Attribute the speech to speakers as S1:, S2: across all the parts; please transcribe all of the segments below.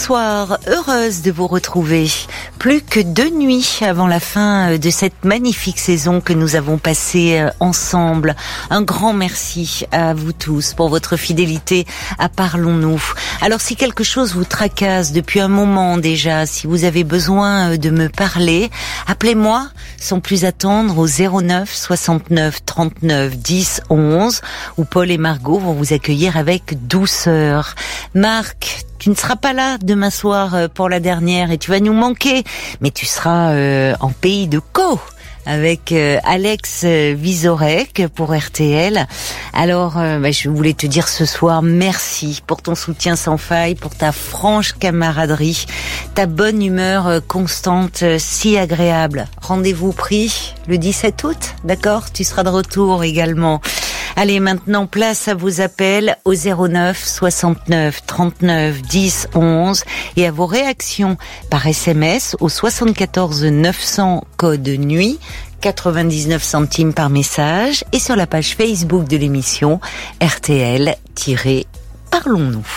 S1: Bonsoir, heureuse de vous retrouver. Plus que 2 nuits avant la fin de cette magnifique saison que nous avons passée ensemble. Un grand merci à vous tous pour votre fidélité à Parlons-nous. Alors si quelque chose vous tracasse depuis un moment déjà, si vous avez besoin de me parler, appelez-moi sans plus attendre au 09 69 39 10 11 où Paul et Margot vont vous accueillir avec douceur. Marc, tu ne seras pas là demain soir pour la dernière et tu vas nous manquer, mais tu seras en pays de Caux avec Alex Vizorek pour RTL. Alors, je voulais te dire ce soir merci pour ton soutien sans faille, pour ta franche camaraderie, ta bonne humeur constante, si agréable. Rendez-vous pris le 17 août, d'accord ? Tu seras de retour également. Allez, maintenant, place à vos appels au 09 69 39 10 11 et à vos réactions par SMS au 74 900 code nuit, 99 centimes par message et sur la page Facebook de l'émission RTL-Parlons-nous.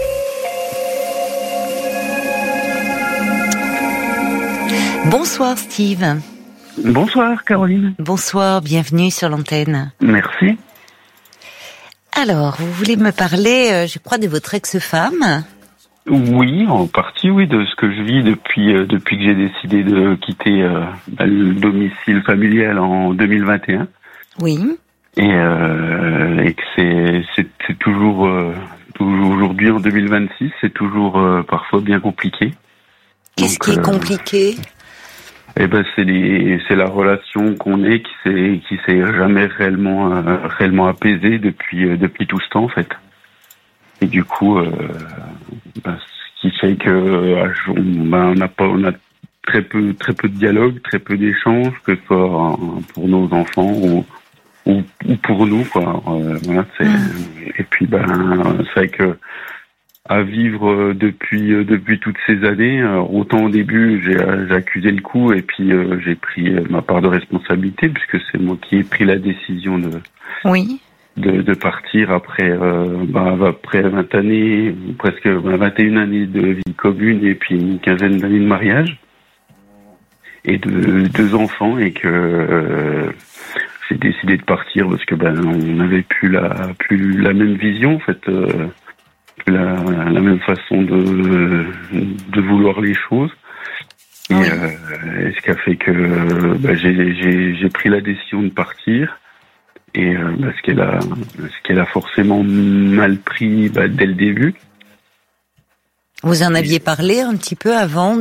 S1: Bonsoir Steve.
S2: Bonsoir Caroline.
S1: Bonsoir, bienvenue sur l'antenne.
S2: Merci.
S1: Alors, vous voulez me parler, je crois, de votre ex-femme ?
S2: Oui, en partie, oui, de ce que je vis depuis que j'ai décidé de quitter le domicile familial en 2021.
S1: Oui.
S2: Et que c'est toujours aujourd'hui en 2026, c'est toujours parfois bien compliqué.
S1: Qu'est-ce qui est compliqué ?
S2: Eh ben c'est la relation qu'on est qui s'est jamais réellement apaisée depuis tout ce temps en fait. Et du coup ce qui fait que on a très peu de dialogue, très peu d'échanges, que ce soit pour nos enfants ou pour nous quoi. Voilà, et puis c'est vrai que à vivre depuis toutes ces années. Autant au début, j'ai accusé le coup et puis j'ai pris ma part de responsabilité puisque c'est moi qui ai pris la décision de partir après 20 années, presque 21 années de vie commune et puis une quinzaine d'années de mariage et de 2 enfants et que j'ai décidé de partir parce que on n'avait plus la même vision en fait. La même façon de vouloir les choses et ce qui a fait que j'ai pris la décision de partir et ce qu'elle a forcément mal pris dès le début.
S1: Vous en aviez parlé un petit peu avant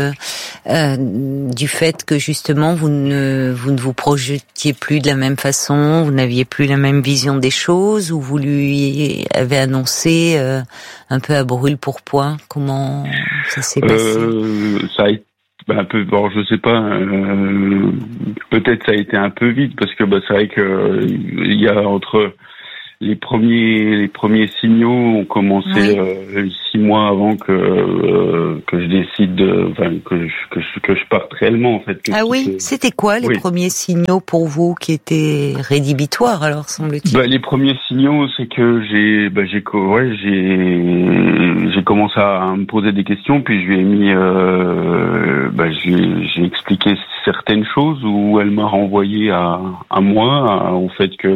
S1: du fait que justement vous ne vous projetiez plus de la même façon, vous n'aviez plus la même vision des choses, ou vous lui avez annoncé un peu à brûle-pourpoint. Comment ça s'est passé ?
S2: Ça a été un peu, je sais pas, peut-être ça a été un peu vite parce que c'est vrai que il y a entre les premiers signaux ont commencé 6 mois avant que je décide que je parte réellement en fait.
S1: C'était quoi les premiers signaux pour vous qui étaient rédhibitoires alors semble-t-il ?
S2: Les premiers signaux c'est que j'ai commencé à me poser des questions puis je lui ai mis j'ai expliqué certaines choses où elle m'a renvoyé à moi au fait que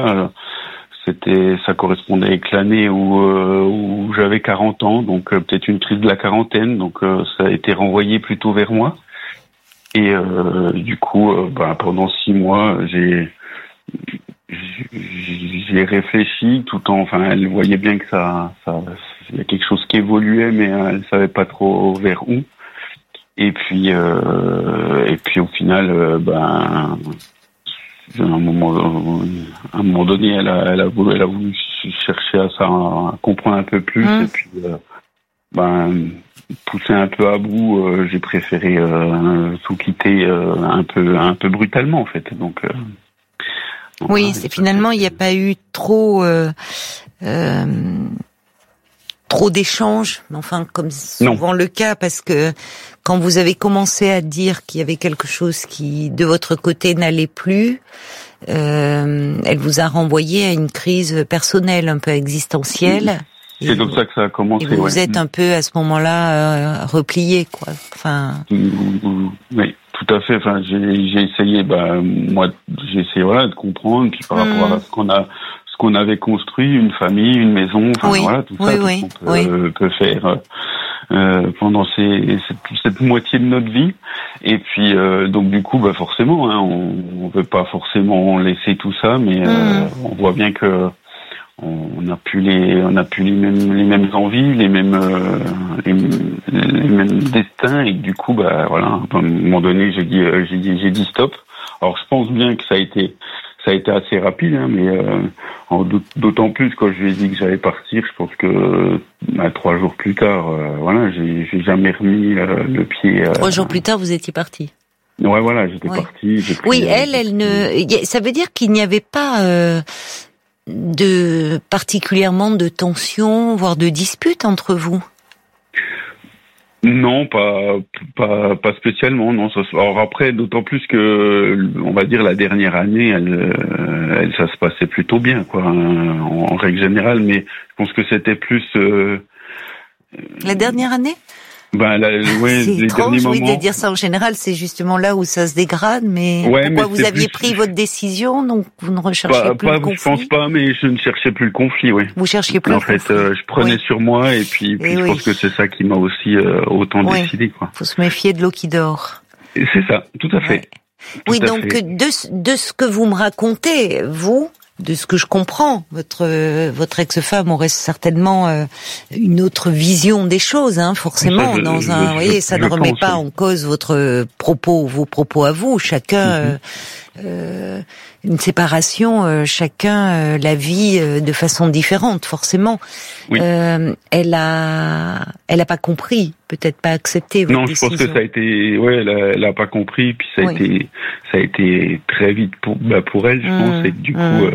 S2: ça correspondait avec l'année où j'avais 40 ans, donc peut-être une crise de la quarantaine, donc ça a été renvoyé plutôt vers moi. Et du coup, pendant 6 mois, j'ai réfléchi elle voyait bien que il y a quelque chose qui évoluait, mais elle savait pas trop vers où. Et puis au final, à un moment donné, elle a voulu chercher à comprendre un peu plus et puis pousser un peu à bout. J'ai préféré tout quitter un peu brutalement en fait. Donc
S1: c'est finalement il n'y a pas eu trop d'échanges, enfin comme souvent le cas, parce que quand vous avez commencé à dire qu'il y avait quelque chose qui de votre côté n'allait plus, elle vous a renvoyé à une crise personnelle un peu existentielle.
S2: C'est comme ça que ça a commencé.
S1: Et vous êtes un peu à ce moment-là replié, quoi. Enfin.
S2: Oui, tout à fait. Enfin, j'ai essayé. Moi, j'ai essayé de comprendre. Puis par rapport à ce qu'on avait construit, une famille, une maison. Enfin tout ça, tout ce qu'on peut faire pendant cette moitié de notre vie. Et puis donc du coup, forcément, on veut pas forcément laisser tout ça, mais on voit bien que on n'a plus les mêmes envies, les mêmes destins, et du coup à un moment donné j'ai dit stop. Alors je pense bien que ça a été assez rapide, mais d'autant plus quand je lui ai dit que j'allais partir, je pense que 3 jours plus tard, j'ai jamais remis le pied.
S1: 3 jours plus tard, vous étiez parti.
S2: Ouais, j'étais parti.
S1: Elle ne. Ça veut dire qu'il n'y avait pas particulièrement de tension, voire de dispute entre vous?
S2: Non, pas spécialement. Non. Alors après, d'autant plus que, on va dire, la dernière année, ça se passait plutôt bien, quoi, en règle générale. Mais je pense que c'était plus.
S1: La dernière année?
S2: C'est
S1: étrange,
S2: de
S1: dire ça en général, c'est justement là où ça se dégrade, mais pourquoi vous aviez pris votre décision, donc vous ne recherchiez plus le conflit?
S2: Je pense pas, mais je ne cherchais plus le conflit, oui.
S1: Vous cherchiez plus le conflit.
S2: En fait, je prenais sur moi, et puis je pense que c'est ça qui m'a aussi autant décidé, quoi.
S1: Faut se méfier de l'eau qui dort.
S2: Et c'est ça, tout à fait.
S1: Oui, donc de ce que vous me racontez, de ce que je comprends, votre ex-femme aurait certainement une autre vision des choses, forcément. Ça ne remet pas en cause vos propos à vous. Chacun une séparation, chacun la vit de façon différente, forcément.
S2: Oui.
S1: Elle a pas compris, peut-être pas accepté votre décision.
S2: Je pense que ça a été, elle a pas compris, puis ça a été très vite pour elle, je pense, et que du coup,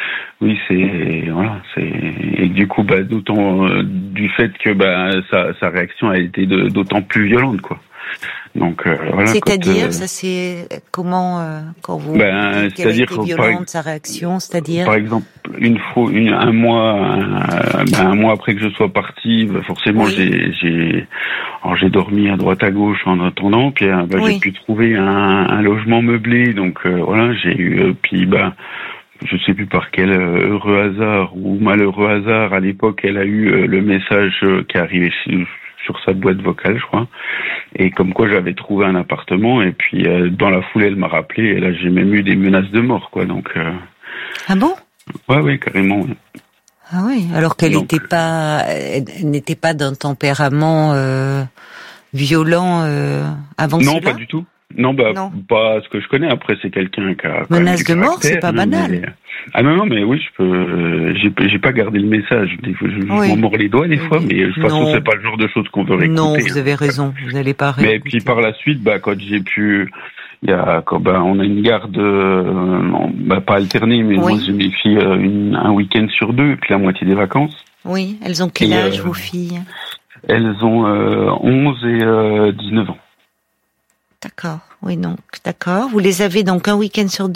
S2: et du coup, d'autant du fait que sa réaction a été d'autant plus violente, quoi. Donc
S1: c'est-à-dire, ça c'est comment quand vous quelle a été violente sa réaction, c'est-à-dire
S2: par exemple un mois après que je sois parti, forcément j'ai dormi à droite à gauche en attendant, puis j'ai pu trouver un logement meublé, donc j'ai eu je sais plus par quel heureux hasard ou malheureux hasard, à l'époque elle a eu le message qui est arrivé sur sa boîte vocale, je crois, et comme quoi j'avais trouvé un appartement, et puis dans la foulée elle m'a rappelé, et là j'ai même eu des menaces de mort, quoi, donc
S1: Ah bon?
S2: Ouais, carrément.
S1: Ah oui, alors qu'elle n'était pas d'un tempérament violent avant cela?
S2: Non, pas du tout. Non, pas ce que je connais. Après, c'est quelqu'un qui a
S1: menace de mort, c'est pas banal.
S2: Non, mais oui, j'ai pas gardé le message. Je m'en mords les doigts des fois, mais de toute façon, c'est pas le genre de choses qu'on veut réécouter.
S1: Non, vous avez raison. Vous n'allez pas réécouter.
S2: Mais puis par la suite, quand j'ai pu, on a une garde, pas alternée, mais moi j'ai mes filles un week-end sur 2, et puis la moitié des vacances.
S1: Oui, elles ont quel âge, vos filles?
S2: Elles ont 11 et 19 ans.
S1: D'accord, oui, donc, d'accord. Vous les avez donc un week-end sur 2